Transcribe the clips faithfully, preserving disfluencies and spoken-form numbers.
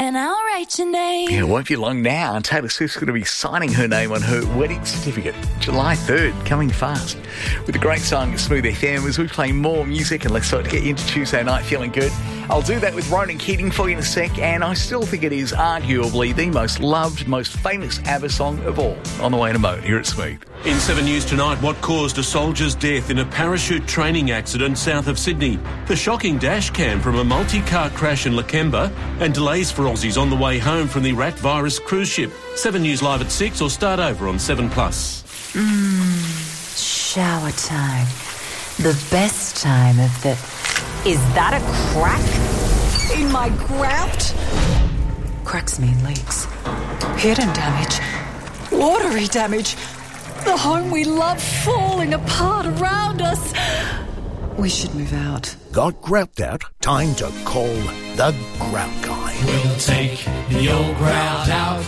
and I'll write your name. Yeah, it won't be long now. Taylor Swift's going to be signing her name on her wedding certificate. July third, coming fast. With a great song, Smooth F M, as we play more music, and let's start to get you into Tuesday night feeling good. I'll do that with Ronan Keating for you in a sec, and I still think it is arguably the most loved, most famous ABBA song of all. On the way in a moment, here at Smooth. In seven News tonight, what caused a soldier's death in a parachute training accident south of Sydney, the shocking dash cam from a multi-car crash in Lakemba, and delays for Aussies on the way home from the rat virus cruise ship. seven News live at six or start over on seven plus. Mmm, shower time. The best time of the... Is that a crack in my grout? Cracks mean leaks. Hidden damage. Watery damage. The home we love falling apart around us. We should move out. Got grout out? Time to call the Grout Guy. We'll take the old grout out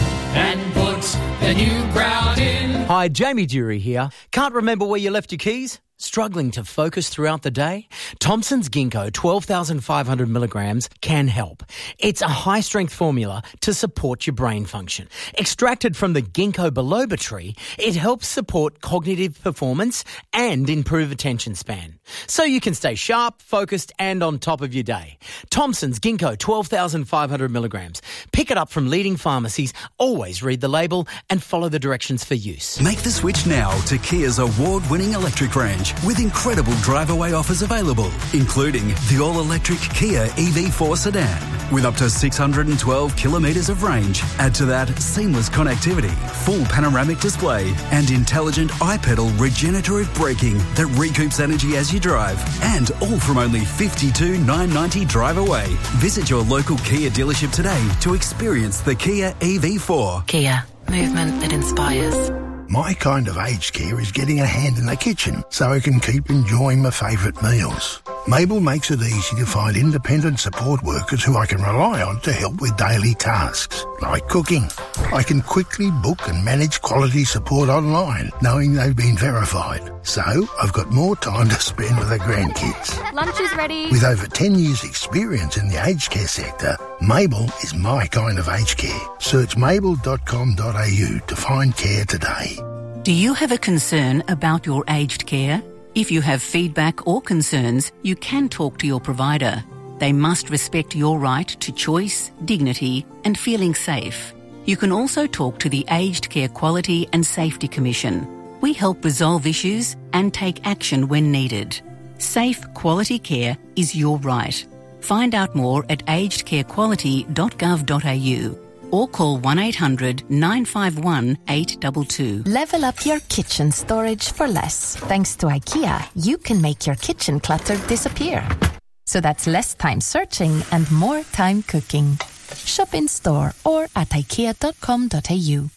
and put the new grout in. Hi, Jamie Dury here. Can't remember where you left your keys? Struggling to focus throughout the day? Thompson's Ginkgo twelve thousand five hundred milligrams can help. It's a high-strength formula to support your brain function. Extracted from the ginkgo biloba tree, it helps support cognitive performance and improve attention span. So you can stay sharp, focused and on top of your day. Thompson's Ginkgo twelve thousand five hundred milligrams. Pick it up from leading pharmacies. Always read the label and follow the directions for use. Make the switch now to Kia's award-winning electric range, with incredible drive-away offers available, including the all-electric Kia E V four sedan with up to six hundred twelve kilometres of range. Add to that seamless connectivity, full panoramic display and intelligent iPedal regenerative braking that recoups energy as you drive, and all from only fifty-two thousand nine hundred ninety dollars drive away. Visit your local Kia dealership today to experience the Kia E V four. Kia, movement that inspires. My kind of aged care is getting a hand in the kitchen so I can keep enjoying my favourite meals. Mabel makes it easy to find independent support workers who I can rely on to help with daily tasks, like cooking. I can quickly book and manage quality support online, knowing they've been verified. So I've got more time to spend with the grandkids. Lunch is ready. With over ten years' experience in the aged care sector, Mabel is my kind of aged care. Search mabel dot com dot a u to find care today. Do you have a concern about your aged care? If you have feedback or concerns, you can talk to your provider. They must respect your right to choice, dignity and feeling safe. You can also talk to the Aged Care Quality and Safety Commission. We help resolve issues and take action when needed. Safe, quality care is your right. Find out more at aged care quality dot gov dot a u or call one eight hundred nine five one eight two two. Level up your kitchen storage for less. Thanks to IKEA, you can make your kitchen clutter disappear. So that's less time searching and more time cooking. Shop in store or at ikea dot com dot a u.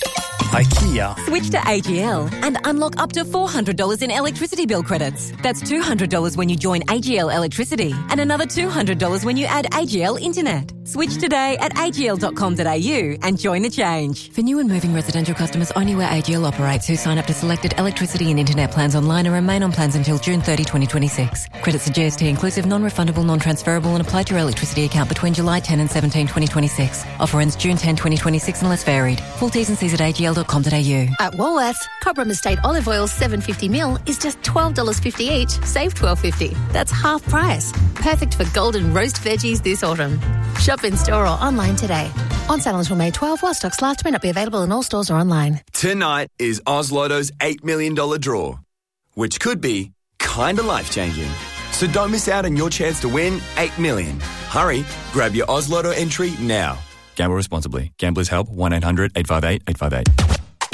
IKEA. Switch to A G L and unlock up to four hundred dollars in electricity bill credits. That's two hundred dollars when you join A G L Electricity and another two hundred dollars when you add A G L Internet. Switch today at a g l dot com dot a u and join the change. For new and moving residential customers only where A G L operates who sign up to selected electricity and internet plans online and remain on plans until June thirtieth, twenty twenty-six. Credits are G S T inclusive, non-refundable, non-transferable and apply to your electricity account between July tenth and seventeenth, twenty twenty-six. Offer ends June tenth, twenty twenty-six unless varied. Full T's and C's at a g l dot com dot a u. At Woolworths, Cobram Estate olive oil seven fifty mil is just twelve dollars fifty each. Save twelve fifty. That's half price. Perfect for golden roast veggies this autumn. Shop in store or online today. On sale until May twelfth while stocks last. May not be available in all stores or online. Tonight is Oz Lotto's eight million dollars draw, which could be kinda life-changing. So don't miss out on your chance to win eight million dollars. Hurry, grab your Oz Lotto entry now. Gamble responsibly. Gamblers help one eight hundred eight five eight eight five eight.